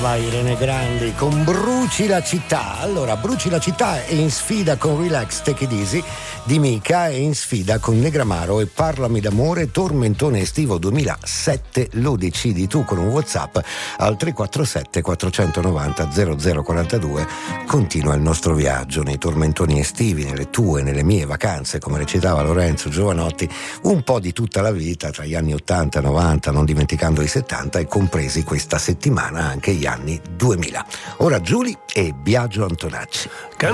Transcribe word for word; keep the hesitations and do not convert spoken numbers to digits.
Vai Irene Grandi con Bruci la città. Allora, Bruci la città è in sfida con Relax Take It Easy di Mika, è in sfida con Negramaro e Parlami d'amore, tormentone estivo duemilasette. Lo decidi tu con un WhatsApp al tre quattro sette quattro nove zero zero zero quattro due. Continua il nostro viaggio nei tormentoni estivi, nelle tue, nelle mie vacanze, come recitava Lorenzo Giovanotti, un po' di tutta la vita tra gli anni ottanta, novanta, non dimenticando i settanta e compresi questa settimana anche gli anni duemila. Ora Giulia e Biagio Antonacci.